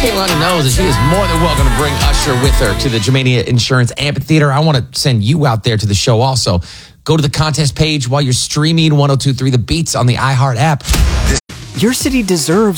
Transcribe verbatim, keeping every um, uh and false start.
Kaylani knows that she is more than welcome to bring Usher with her to the Germania Insurance Amphitheater. I want to send you out there to the show also. Go to the contest page while you're streaming one oh two point three The Beats on the iHeart app. Your city deserves